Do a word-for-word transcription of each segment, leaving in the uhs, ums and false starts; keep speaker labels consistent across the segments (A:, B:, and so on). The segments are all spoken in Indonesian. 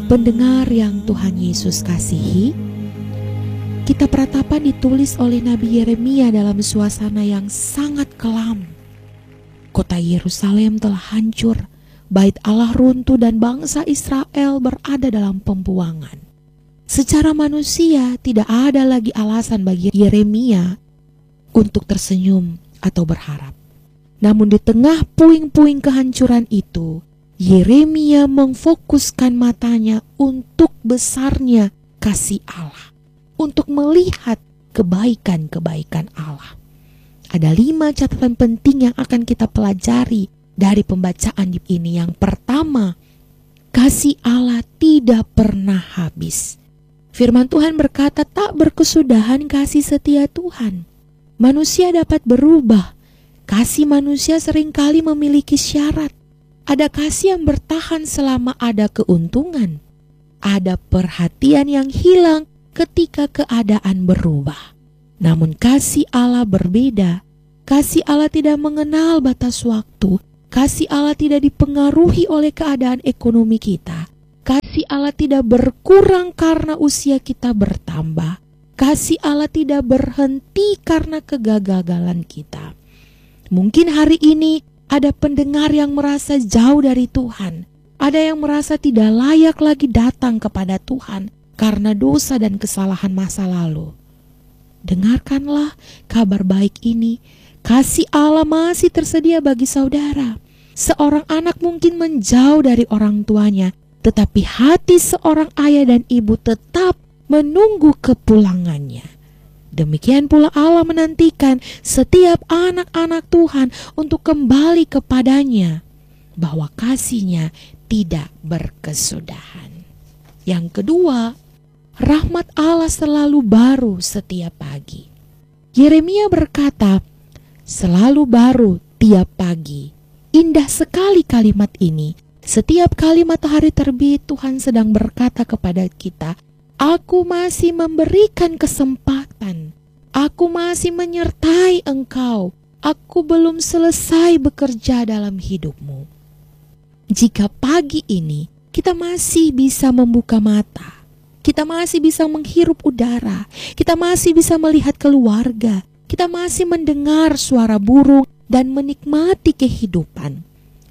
A: Pendengar yang Tuhan Yesus kasihi, kitab Ratapan ditulis oleh Nabi Yeremia dalam suasana yang sangat kelam. Kota Yerusalem telah hancur, bait Allah runtuh dan bangsa Israel berada dalam pembuangan. Secara manusia tidak ada lagi alasan bagi Yeremia untuk tersenyum atau berharap. Namun di tengah puing-puing kehancuran itu, Yeremia memfokuskan matanya untuk besarnya kasih Allah, untuk melihat kebaikan-kebaikan Allah. Ada lima catatan penting yang akan kita pelajari dari pembacaan ini. Yang pertama, kasih Allah tidak pernah habis. Firman Tuhan berkata, tak berkesudahan kasih setia Tuhan. Manusia dapat berubah. Kasih manusia seringkali memiliki syarat. Ada kasih yang bertahan selama ada keuntungan. Ada perhatian yang hilang ketika keadaan berubah. Namun kasih Allah berbeda. Kasih Allah tidak mengenal batas waktu. Kasih Allah tidak dipengaruhi oleh keadaan ekonomi kita. Kasih Allah tidak berkurang karena usia kita bertambah. Kasih Allah tidak berhenti karena kegagalan kita. Mungkin hari ini ada pendengar yang merasa jauh dari Tuhan. Ada yang merasa tidak layak lagi datang kepada Tuhan karena dosa dan kesalahan masa lalu. Dengarkanlah kabar baik ini. Kasih Allah masih tersedia bagi saudara. Seorang anak mungkin menjauh dari orang tuanya, tetapi hati seorang ayah dan ibu tetap menunggu kepulangannya. Demikian pula Allah menantikan setiap anak-anak Tuhan untuk kembali kepadanya, bahwa kasih-Nya tidak berkesudahan. Yang kedua, rahmat Allah selalu baru setiap pagi. Yeremia berkata, selalu baru tiap pagi. Indah sekali kalimat ini. Setiap kali matahari terbit, Tuhan sedang berkata kepada kita, aku masih memberikan kesempatan. Aku masih menyertai engkau. Aku belum selesai bekerja dalam hidupmu. Jika pagi ini kita masih bisa membuka mata, kita masih bisa menghirup udara, kita masih bisa melihat keluarga, kita masih mendengar suara burung dan menikmati kehidupan,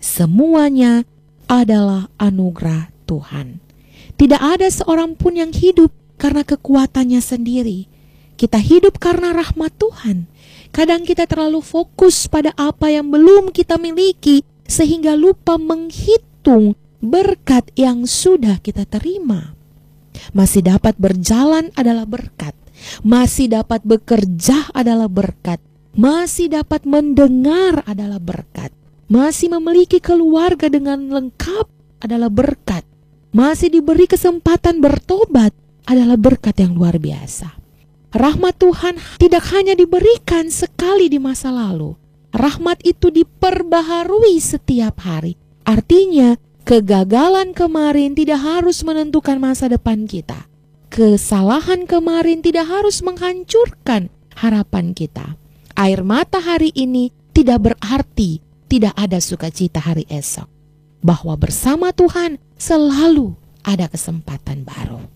A: semuanya adalah anugerah Tuhan. Tidak ada seorang pun yang hidup karena kekuatannya sendiri. Kita hidup karena rahmat Tuhan. Kadang kita terlalu fokus pada apa yang belum kita miliki, sehingga lupa menghitung berkat yang sudah kita terima. Masih dapat berjalan adalah berkat. Masih dapat bekerja adalah berkat. Masih dapat mendengar adalah berkat. Masih memiliki keluarga dengan lengkap adalah berkat. Masih diberi kesempatan bertobat adalah berkat yang luar biasa. Rahmat Tuhan tidak hanya diberikan sekali di masa lalu. Rahmat itu diperbaharui setiap hari. Artinya, kegagalan kemarin tidak harus menentukan masa depan kita. Kesalahan kemarin tidak harus menghancurkan harapan kita. Air mata hari ini tidak berarti tidak ada sukacita hari esok. Bahwa bersama Tuhan selalu ada kesempatan baru.